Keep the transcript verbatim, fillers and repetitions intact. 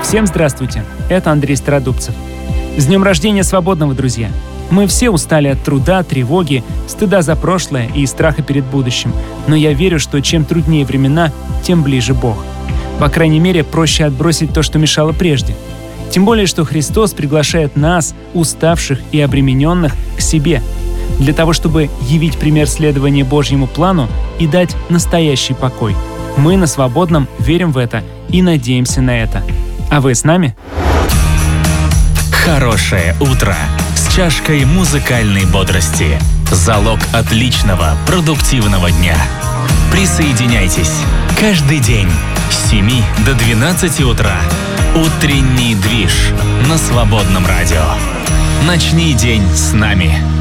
Всем здравствуйте, это Андрей Стародубцев. С днем рождения свободного, друзья! Мы все устали от труда, тревоги, стыда за прошлое и страха перед будущим. Но я верю, что чем труднее времена, тем ближе Бог. По крайней мере, проще отбросить то, что мешало прежде. Тем более, что Христос приглашает нас, уставших и обремененных, к себе, для того, чтобы явить пример следования Божьему плану и дать настоящий покой. Мы на Свободном верим в это и надеемся на это. А вы с нами? Хорошее утро с чашкой музыкальной бодрости. Залог отличного, продуктивного дня. Присоединяйтесь каждый день с семи до двенадцати утра. Утренний движ на Свободном радио. Начни день с нами.